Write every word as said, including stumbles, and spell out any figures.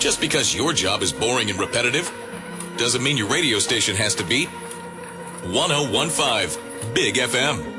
Just because your job is boring and repetitive doesn't mean your radio station has to be one oh one point five Big F M.